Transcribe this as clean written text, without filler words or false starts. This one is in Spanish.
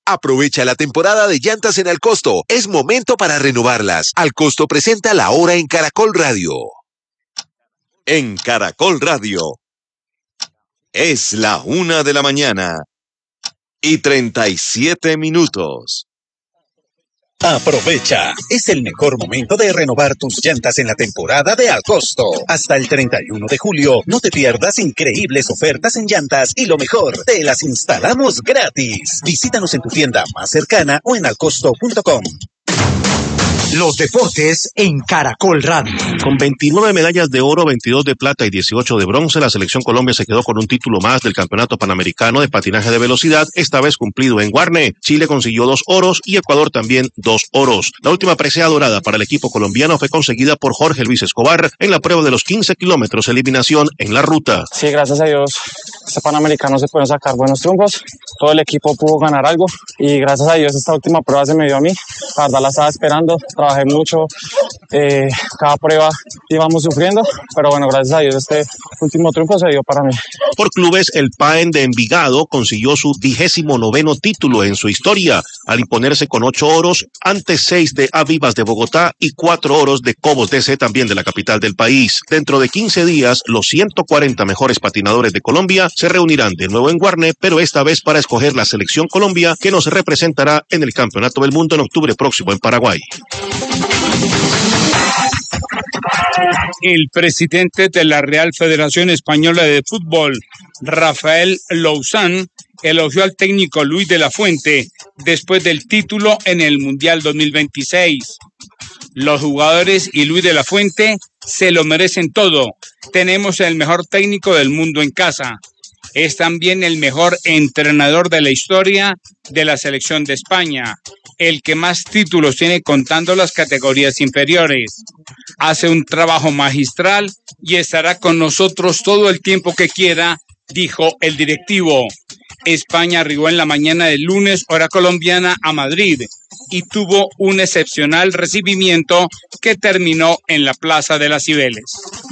Aprovecha la temporada de llantas en Alcosto. Es momento para renovarlas. Alcosto presenta La Hora en Caracol Radio. En Caracol Radio. Es la 1:37 a.m. Aprovecha, es el mejor momento de renovar tus llantas en la temporada de Alcosto. Hasta el 31 de julio, no te pierdas increíbles ofertas en llantas y lo mejor, te las instalamos gratis. Visítanos en tu tienda más cercana o en alcosto.com. Los deportes en Caracol Radio. Con 29 medallas de oro, 22 de plata y 18 de bronce, la selección Colombia se quedó con un título más del Campeonato Panamericano de Patinaje de Velocidad, esta vez cumplido en Guarne. Chile consiguió 2 oros y Ecuador también 2 oros. La última presea dorada para el equipo colombiano fue conseguida por Jorge Luis Escobar en la prueba de los 15 kilómetros eliminación en la ruta. Sí, gracias a Dios, este Panamericano se pueden sacar buenos triunfos. Todo el equipo pudo ganar algo y gracias a Dios esta última prueba se me dio a mí. La verdad la estaba esperando. Trabajé mucho, cada prueba íbamos sufriendo, pero bueno, gracias a Dios este último triunfo se dio para mí. Por clubes, el PAEN de Envigado consiguió su 29º título en su historia, al imponerse con 8 oros ante 6 de Avivas de Bogotá y 4 oros de Cobos DC, también de la capital del país. Dentro de 15 días, los 140 mejores patinadores de Colombia se reunirán de nuevo en Guarne, pero esta vez para escoger la selección Colombia que nos representará en el Campeonato del Mundo en octubre próximo en Paraguay. El presidente de la Real Federación Española de Fútbol, Rafael Louzán, elogió al técnico Luis de la Fuente después del título en el Mundial 2026. Los jugadores y Luis de la Fuente se lo merecen todo. Tenemos el mejor técnico del mundo en casa. Es también el mejor entrenador de la historia de la selección de España, el que más títulos tiene contando las categorías inferiores. Hace un trabajo magistral y estará con nosotros todo el tiempo que quiera, dijo el directivo. España arribó en la mañana del lunes, hora colombiana, a Madrid y tuvo un excepcional recibimiento que terminó en la Plaza de las Cibeles.